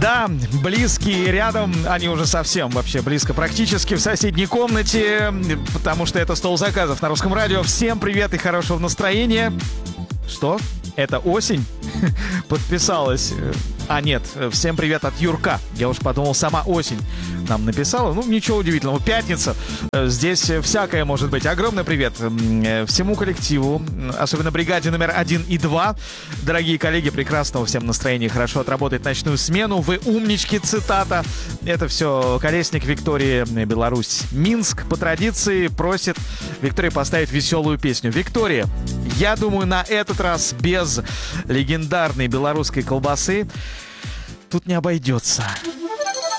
Да, близкие рядом, они уже совсем вообще близко, практически в соседней комнате, потому что это стол заказов на Русском радио. Всем привет и хорошего настроения. Что? Это осень? Подписалась. А нет, всем привет от Юрка. Я уж подумал, сама осень нам написала. Ну, ничего удивительного. Пятница. Здесь всякое может быть. Огромный привет всему коллективу, особенно бригаде номер 1 и 2. Дорогие коллеги, прекрасного всем настроения. Хорошо отработать ночную смену. Вы умнички, цитата. Это все Колесник Виктория, Беларусь, Минск. По традиции просит Виктория поставить веселую песню. Виктория, я думаю, на этот раз без легендарной белорусской колбасы тут не обойдется.